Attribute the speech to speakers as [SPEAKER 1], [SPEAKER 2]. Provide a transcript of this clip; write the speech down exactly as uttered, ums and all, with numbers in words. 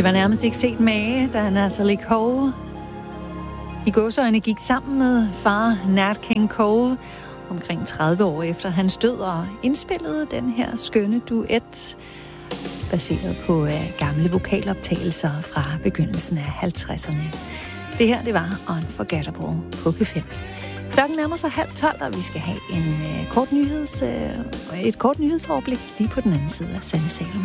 [SPEAKER 1] Det var nærmest ikke set mage, da Natalie Cole i gåseøjne gik sammen med far Nat King Cole omkring tredive år efter hans død og indspillede den her skønne duet baseret på uh, gamle vokaloptagelser fra begyndelsen af halvtredserne. Det her, det var Unforgettable på P fem. Klokken nærmer sig halv tolv, og vi skal have en uh, kort nyheds, uh, et kort nyhedsoverblik lige på den anden side af Sanne Salom.